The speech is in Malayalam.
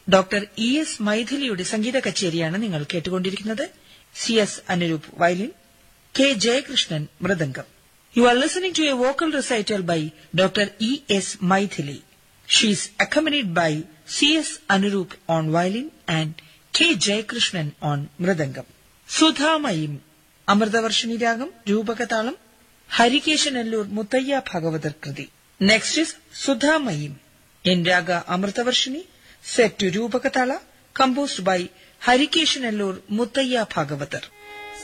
Doctor E S. മൈഥിലിയുടെ സംഗീത കച്ചേരിയാണ് നിങ്ങൾ കേട്ടുകൊണ്ടിരിക്കുന്നത്. C S. Anuroop violin, K. Jayakrishnan mridangam. You are listening to a vocal recital by Dr. E.S. Maithili. She is accompanied by C.S. Anurup on violin and K. Jayakrishnan on mridangam. Sudhamayim, Amritavarshini Ragam, Rupakatalam, Harikeshanallur Muttaya Bhagavatar Kriti. Next is Sudhamayim, in Raga Amritavarshini, set to Rupakatala, composed by Harikeshanallur Muttaya Bhagavatar.